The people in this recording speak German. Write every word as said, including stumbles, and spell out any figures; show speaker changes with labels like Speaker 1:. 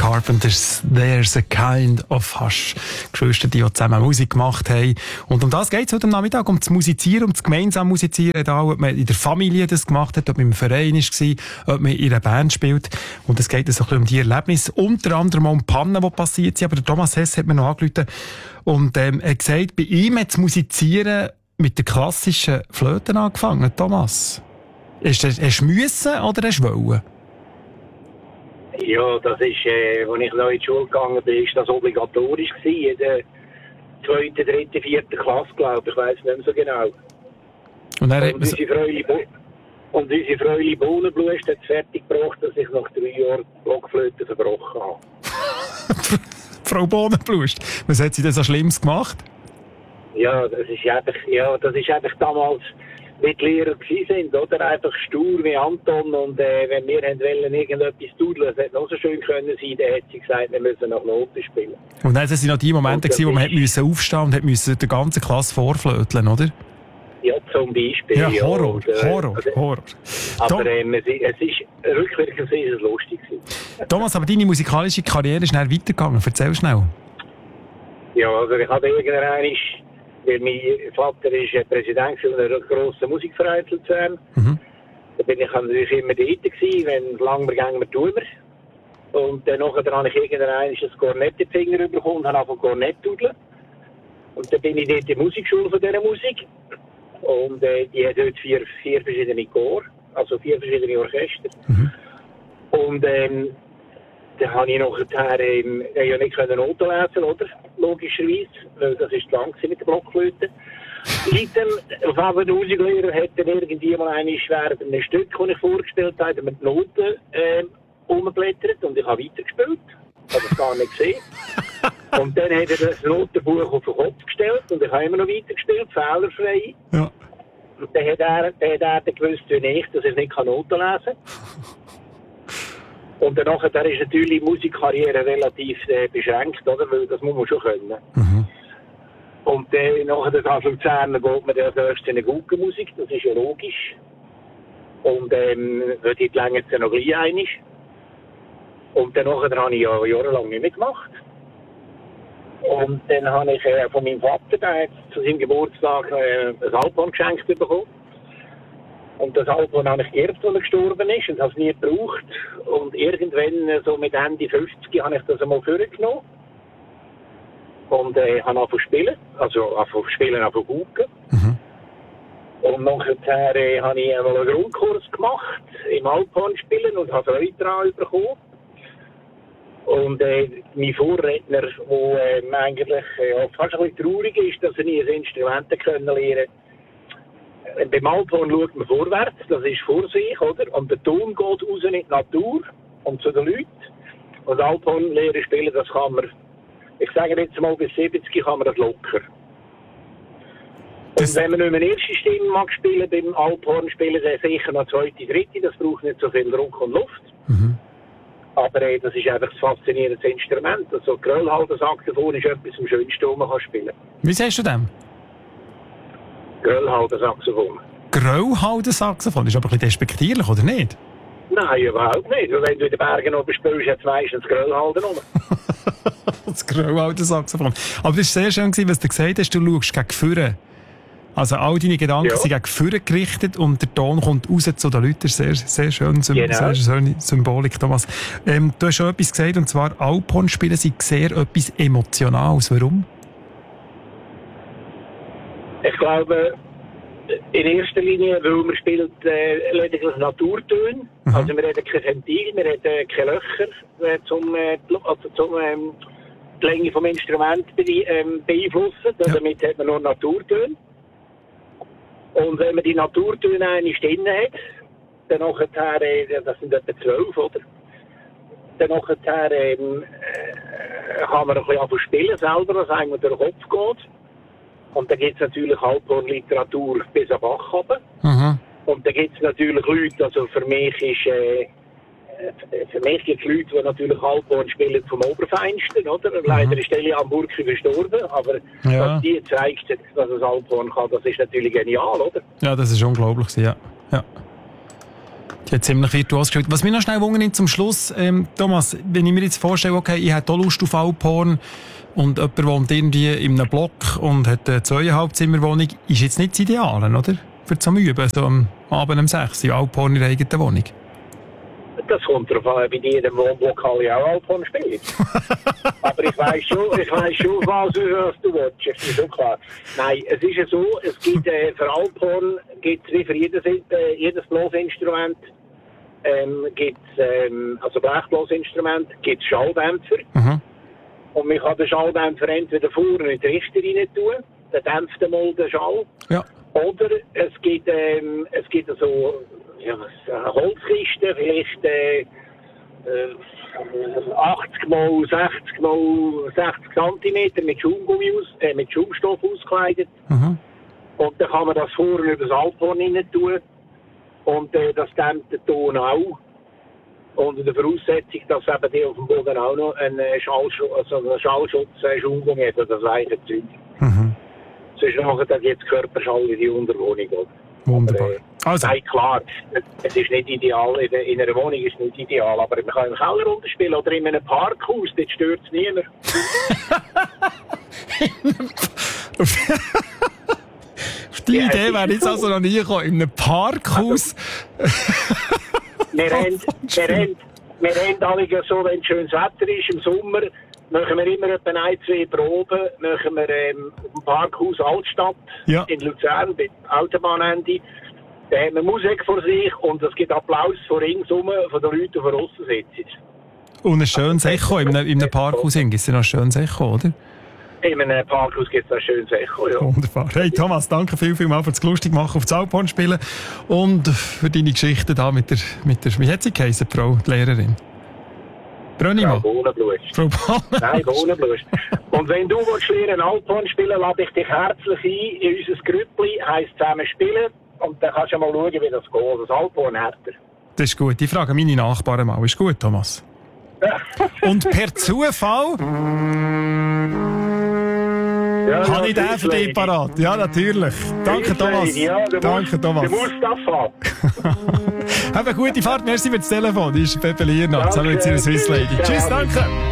Speaker 1: Carpenters, There's a Kind of Hush. Geschwister, die auch zusammen Musik gemacht haben. Und um das geht es heute am Nachmittag, um das Musizieren, um das gemeinsame Musizieren. Da, ob man in der Familie das gemacht hat, ob man im Verein war, ob man in einer Band spielt. Und es geht so ein bisschen um die Erlebnisse. Unter anderem auch um Pannen, die passiert sind. Aber der Thomas Hess hat mir noch angerufen und ähm, er hat gesagt, bei ihm hat das Musizieren mit der klassischen Flöte angefangen. Thomas, hast du, hast du müssen oder hast du wollen?
Speaker 2: Ja, das ist, äh, als ich neu in die Schule gegangen bin, ist das obligatorisch gewesen. In der zweiten, dritten, vierten Klasse, glaube ich. Ich weiss nicht mehr so genau.
Speaker 1: Und, er
Speaker 2: und unsere Frauli Bo- unsere Frauli Bohnenblust hat es fertig gebracht, dass ich nach drei Jahren Blockflöte verbrochen habe.
Speaker 1: Frau Bohnenblust, was hat sie denn so Schlimmes gemacht?
Speaker 2: Ja, das ist einfach, ja, das ist einfach damals, wie die Lehrer gewesen sind, oder? Einfach stur wie Anton. Und äh, wenn wir wollen, irgendetwas dudeln, das hätte noch so schön können sein, dann hat sie gesagt, wir müssen nach Noten spielen. Und
Speaker 1: dann sind noch die Momente gewesen, wo man musste aufstehen und musste der ganzen Klasse vorflöteln, oder?
Speaker 2: Ja, zum Beispiel.
Speaker 1: Ja, Horror,
Speaker 2: und, äh,
Speaker 1: Horror,
Speaker 2: also,
Speaker 1: Horror.
Speaker 2: Aber ähm, es, es ist, rückwirkend ist es lustig gewesen.
Speaker 1: Thomas, aber deine musikalische Karriere ist schnell weitergegangen. Erzähl schnell.
Speaker 2: Ja, also ich habe irgendwann, weil mein Vater ist Präsident einer grossen Musikverein in Luzern. Mhm. Da bin ich natürlich immer dort gewesen, wenn es lang gehen wir, tun wir. Und dann nachher habe ich irgendwann ein Kornett in den Finger bekommen und habe angefangen Kornett zu dudeln. Und dann bin ich dort in der Musikschule von dieser Musik. Und äh, die hat dort vier, vier verschiedene Chor, also vier verschiedene Orchester. Mhm. Und ähm, dann habe ich nachher ähm, ja nicht Noten lesen, oder? Logischerweise, weil das ist lang mit der Blockflöte. Seitdem, auf der Musiklehrer hat dann irgendwie mal eine während einem Stück, das ich vorgestellt habe, mit Noten ähm, umgeblättert und ich habe weitergespielt. Ich habe das gar nicht gesehen. Und dann hat er das Notenbuch auf den Kopf gestellt und ich habe immer noch weitergespielt, fehlerfrei. Ja. Und dann hat er, dann hat er gewusst, wie ich, dass ich nicht Noten lesen kann. Und danach ist natürlich die Musikkarriere relativ äh, beschränkt, oder? Weil das muss man schon können. Mhm. Und äh, nachher als Luzerner geht man dann erst in eine gute Musik, das ist ja logisch. Und ähm, dort länger es ja noch gleich einig. Und dann nachher habe ich ja jahrelang nicht mehr gemacht. Und dann habe ich äh, von meinem Vater, der hat zu seinem Geburtstag äh, ein Alphorn geschenkt bekommen. Und das Alphorn habe ich geerbt, als er gestorben ist, und habe es nie gebraucht. Und irgendwann, so mit Ende fünfzig, habe ich das einmal vorgenommen. Und äh, habe angefangen zu spielen, also angefangen zu spielen, angefangen zu gucken. Mhm. Und nachher äh, habe ich einmal einen Grundkurs gemacht, im Alphorn spielen, und habe Freude daran bekommen. Und äh, mein Vorredner, der äh, eigentlich äh, fast ein bisschen traurig ist, dass er nie ein Instrument können lernen konnte. Beim Alphorn schaut man vorwärts, das ist vor sich, oder? Und der Ton geht raus in die Natur und zu den Leuten. Und Alphorn lernen spielen, das kann man, ich sage jetzt mal, bis siebzig kann man das locker. Und wenn man nicht mehr eine erste Stimme mag spielen, beim Alphorn spielen, dann sicher noch zweite, dritte, das braucht nicht so viel Druck und Luft. Mhm. Aber äh, das ist einfach ein faszinierendes Instrument. Also Gröllhalter-Saxophon ist etwas am schönsten, was man kann spielen kann.
Speaker 1: Wie sagst du dem?
Speaker 2: Gröllhalter-Saxophon.
Speaker 1: Gröllhalter-Saxophon? Das ist aber ein bisschen despektierlich, oder nicht?
Speaker 2: Nein, überhaupt nicht. Weil wenn du in den Bergen oben spielst, hat es meistens Gröllhalter rum.
Speaker 1: Das Gröllhalter-Saxophon. Aber das war sehr schön, was du gesagt hast, du schaust gegen vorne. Also all deine Gedanken ja. sind gegen vorne gerichtet und der Ton kommt raus zu den Leuten. Das ist sehr, sehr schön, genau. Sehr schöne Symbolik, Thomas. Ähm, du hast schon etwas gesagt, und zwar Alphorn spielen sind sehr etwas Emotionales. Warum?
Speaker 2: Ich glaube, in erster Linie, weil man spielt äh, lediglich Naturtöne. Mhm. Also wir haben kein Ventil, wir haben äh, keine Löcher äh, zum, äh, also zum ähm, die Länge des Instruments be ähm, beeinflussen. Ja. Damit hat man nur Naturtöne. Und wenn man die Naturtöne eine Stunde hat, dann nachher, äh, das sind etwa zwölf, oder? Dann nachher ähm, äh, kann man ein bisschen anfangen spielen selber, was eigentlich durch den Kopf geht. Und dann gibt es natürlich Alphorn-Literatur bis an Bach runter. Mhm. Und dann gibt es natürlich Leute, also für mich ist, äh, für mich gibt es Leute, die natürlich Alphorn spielen vom Oberfeinsten, oder? Mhm. Leider ist Elian Burki verstorben, aber ja. was die zeigt, dass es Alphorn kann, das ist natürlich genial, oder?
Speaker 1: Ja, das ist unglaublich, ja. ja. Die hat ziemlich virtuos gespielt. Was mich noch schnell wundert zum Schluss, ähm, Thomas, wenn ich mir jetzt vorstelle, okay, ich hätte auch Lust auf Alphorn und jemand wohnt irgendwie in einem Block und hat eine zweieinhalb Zimmerwohnung, ist jetzt nicht das Ideale, oder? Für zum Üben, so am Abend um sechs, in Alphorn in der eigenen Wohnung.
Speaker 2: Das kommt darauf an, bei jedem Wohnblock alle auch Alphorn spielen. Aber ich weiss schon, ich weiss schon, was, was du willst. Das ist schon klar. Nein, es ist ja so, es gibt, äh, für Alphorn gibt es wie für jedes, äh, jedes Blosinstrument, ähm, gibt's, ähm, also Blechblasinstrument, gibt es Schalldämpfer. Mhm. Und man kann den Schalldämpfer entweder vorne in die Richter rein tun, dann dämpft er mal den Schall. Ja. Oder es gibt, ähm, es gibt so, ja, eine Holzkiste, vielleicht äh, äh, achtzig mal sechzig mal sechzig Zentimeter mit Schaumgummi aus, äh, mit Schaumstoff ausgekleidet. Mhm. Und dann kann man das vorne über das Alphorn rein tun. Und äh, das dämmt den Ton auch. Unter der Voraussetzung, dass eben die auf dem Boden auch noch einen Schallschutz, also einen Schallschutz äh, Schaumgummi hat, oder das weiche Zeug. Mhm. Sonst machen dann jetzt Körperschall in die Unterwohnung. Oder?
Speaker 1: Wunderbar.
Speaker 2: Aber, äh,
Speaker 1: also.
Speaker 2: Nein, klar, es ist nicht ideal, in, der, in einer Wohnung ist es nicht ideal, aber man kann im Keller runterspielen oder in einem Parkhaus, dort stört es niemand.
Speaker 1: Auf die ja, Idee wäre jetzt so. Also noch nie gekommen, in einem Parkhaus.
Speaker 2: wir haben, wir haben, wir haben alle so, wenn schönes Wetter ist im Sommer, machen wir immer etwa ein, zwei Proben, machen wir ähm, auf dem Parkhaus Altstadt ja. in Luzern, bei Autobahnende. Da haben wir Musik vor sich und es gibt Applaus von ringsum von den Leuten, die von aussen sitzen.
Speaker 1: Und ein schönes Echo in einem Parkhaus gibt es ja noch ein schönes Echo, oder?
Speaker 2: In einem Parkhaus gibt es ein schönes Echo, ja.
Speaker 1: Wunderbar. Hey Thomas, danke viel, viel mal für das lustig machen auf das Alphorn spielen und für deine Geschichte da mit der, mit der, wie hat sie geheißen, Frau die Lehrerin? Brönnimann?
Speaker 2: Frau Bohnenblust.
Speaker 1: Frau Bohnenblust.
Speaker 2: Nein, Bohnenblust. Und wenn du willst lernen Alphorn spielen, lade ich dich herzlich ein in unser Grüppli, heisst zusammen spielen. Und dann kannst du mal schauen, wie das geht. Das Alphorn härter.
Speaker 1: Das ist gut. Ich frage meine Nachbarn mal. Ist gut, Thomas? Und per Zufall ja, habe ich den für dich parat. Ja, natürlich. Danke, Thomas. Ja, Danke, Thomas.
Speaker 2: Du musst das haben.
Speaker 1: Hab eine gute Fahrt. Merci für das Telefon. Das ist Pepe Liernat. Zusammen mit ihrer Swiss Lady. Tschüss, danke.